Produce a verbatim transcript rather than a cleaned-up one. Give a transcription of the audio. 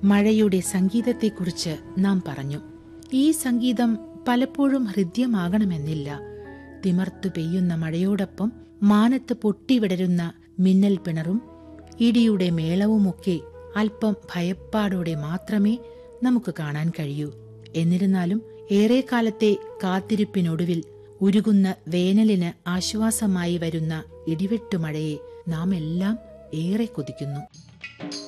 മഴയുടെ സംഗീതത്തെക്കുറിച്ച് നാം പറഞ്ഞു. ഈ സംഗീതം പലപ്പോഴും ഹൃദ്യമാകണമെന്നില്ല. തിമർത്തു പെയ്യുന്ന മഴയോടൊപ്പം മാനത്ത് പൊട്ടിവിടരുന്ന മിന്നൽ പിണറും ഇടിയുടെ മേളവുമൊക്കെ അല്പം ഭയപ്പാടോടെ മാത്രമേ നമുക്ക് കാണാൻ കഴിയൂ. എന്നിരുന്നാലും ഏറെക്കാലത്തെ കാത്തിരിപ്പിനൊടുവിൽ ഉരുകുന്ന വേനലിന് ആശ്വാസമായി വരുന്ന ഇടിവെട്ടുമഴയെ നാം എല്ലാം ഏറെ കൊതിക്കുന്നു.